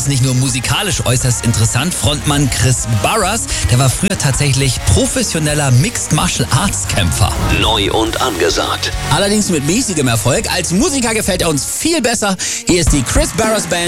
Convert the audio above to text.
nicht nur musikalisch äußerst interessant. Frontmann Chris Barras, der war früher tatsächlich professioneller Mixed Martial Arts Kämpfer. Neu und angesagt. Allerdings mit mäßigem Erfolg. Als Musiker gefällt er uns viel besser. Hier ist die Chris Barras Band.